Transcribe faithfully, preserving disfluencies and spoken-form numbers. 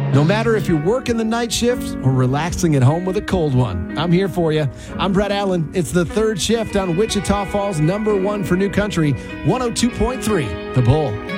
No matter if you're working the night shift or relaxing at home with a cold one, I'm here for you. I'm Brett Allen. It's the third shift on Wichita Falls, number one for new country, one oh two point three, The Bull.